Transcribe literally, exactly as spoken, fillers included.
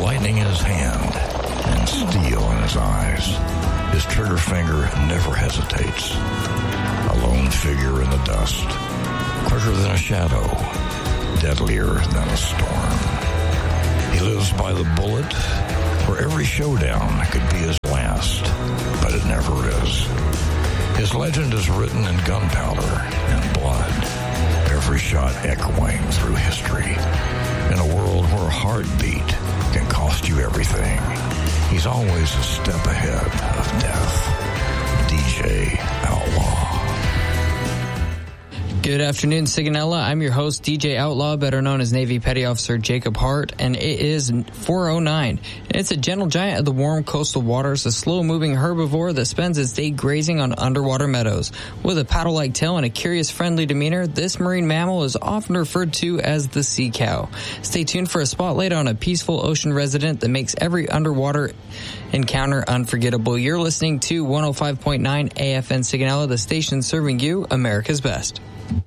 lightning in his hand and steel in his eyes. His trigger finger never hesitates. A lone figure in the dust, quicker than a shadow, deadlier than a storm. He lives by the bullet, where every showdown could be his last, but it never is. His legend is written in gunpowder and blood, every shot echoing through history. In a world where a heartbeat can cost you everything, he's always a step ahead of death. D J Outlaw. Good afternoon, Sigonella. I'm your host, D J Outlaw, better known as Navy Petty Officer Jacob Hart, and it is four oh nine. It's a gentle giant of the warm coastal waters, a slow-moving herbivore that spends its day grazing on underwater meadows. With a paddle-like tail and a curious, friendly demeanor, this marine mammal is often referred to as the sea cow. Stay tuned for a spotlight on a peaceful ocean resident that makes every underwater encounter unforgettable. You're listening to one oh five point nine A F N Sigonella, the station serving you America's best.